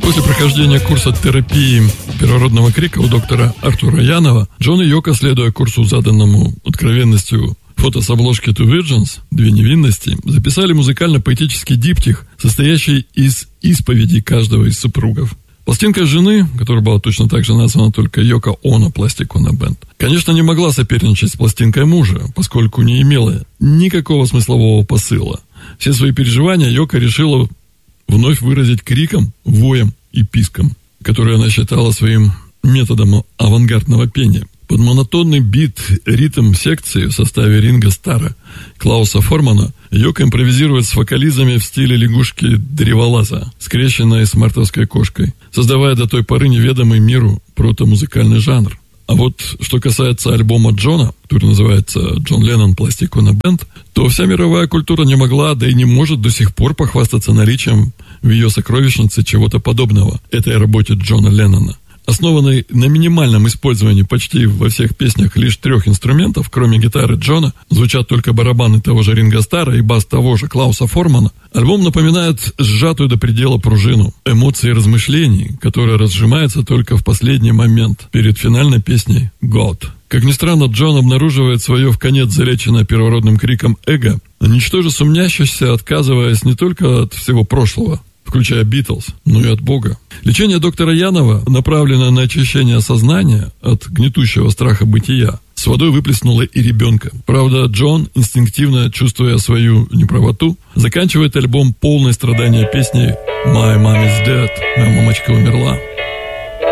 После прохождения курса терапии первородного крика у доктора Артура Янова, Джон и Йоко, следуя курсу, заданному откровенностью фото с обложки Two Virgins, «Две невинности», записали музыкально-поэтический диптих, состоящий из исповедей каждого из супругов. Пластинка жены, которая была точно так же названа только Йоко Оно Plastic Ono Band, конечно, не могла соперничать с пластинкой мужа, поскольку не имела никакого смыслового посыла. Все свои переживания Йоко решила вновь выразить криком, воем и писком, который она считала своим методом авангардного пения. Под монотонный бит, ритм секции в составе Ринго Старра, Клауса Формана, Йоко импровизирует с вокализами в стиле лягушки-древолаза, скрещенной с мартовской кошкой, создавая до той поры неведомый миру протомузыкальный жанр. А вот что касается альбома Джона, который называется «Джон Леннон Plastic Ono Band», то вся мировая культура не могла, да и не может до сих пор похвастаться наличием в ее сокровищнице чего-то подобного этой работе Джона Леннона. Основанной на минимальном использовании почти во всех песнях лишь 3 инструментов, кроме гитары Джона, звучат только барабаны того же Ринго Старра и бас того же Клауса Формана, альбом напоминает сжатую до предела пружину эмоций и размышлений, которая разжимается только в последний момент перед финальной песней «God». Как ни странно, Джон обнаруживает свое вконец залеченное первородным криком эго, ничтоже сумнящийся, отказываясь не только от всего прошлого, включая Битлз, но и от Бога. Лечение доктора Янова, направленное на очищение сознания от гнетущего страха бытия, с водой выплеснуло и ребенка. Правда, Джон, инстинктивно чувствуя свою неправоту, заканчивает альбом полный страдания песней «My mom is dead», «Моя мамочка умерла».